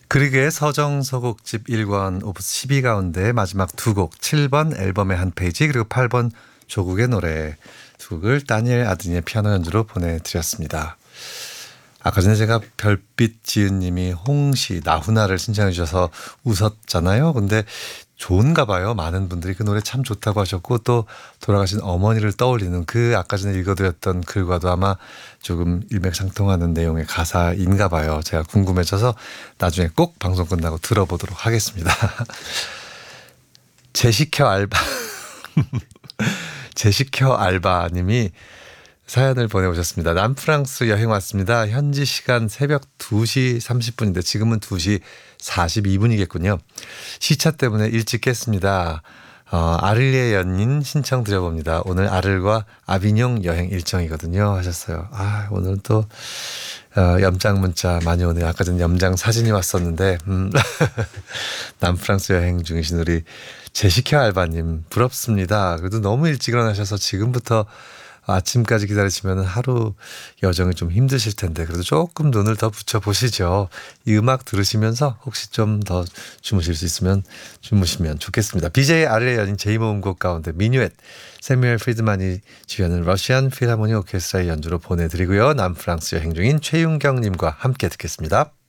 그리그의 서정서곡집 1권 오프스 12 가운데 마지막 두 곡 7번 앨범의 한 페이지 그리고 8번 조국의 노래 두 곡을 다니엘 아드니의 피아노 연주로 보내드렸습니다. 아까 전에 제가 별빛 지은님이 홍시 나훈아를 신청해 주셔서 웃었잖아요. 근데 좋은가 봐요. 많은 분들이 그 노래 참 좋다고 하셨고 또 돌아가신 어머니를 떠올리는 그 아까 전에 읽어드렸던 글과도 아마 조금 일맥상통하는 내용의 가사인가 봐요. 제가 궁금해져서 나중에 꼭 방송 끝나고 들어보도록 하겠습니다. 제시켜 알바 제시켜 알바님이 사연을 보내오셨습니다. 남프랑스 여행 왔습니다. 현지 시간 새벽 2시 30분인데 지금은 2시 42분이겠군요. 시차 때문에 일찍 깼습니다. 아를리에 연인 신청 드려봅니다. 오늘 아를과 아비뇽 여행 일정이거든요 하셨어요. 오늘 또 염장 문자 많이 오네요. 아까 전 염장 사진이 왔었는데 남프랑스 여행 중이신 우리 제시켜 알바님 부럽습니다. 그래도 너무 일찍 일어나셔서 지금부터 아침까지 기다리시면 하루 여정이 좀 힘드실 텐데 그래도 조금 눈을 더 붙여보시죠. 이 음악 들으시면서 혹시 좀 더 주무실 수 있으면 주무시면 좋겠습니다. BJ 아르의 연인 제2모음곡 가운데 미뉴엣 세뮤엘 프리드만이 주연은 러시안 필하모니 오케스트라의 연주로 보내드리고요. 남프랑스 여행 중인 최윤경님과 함께 듣겠습니다.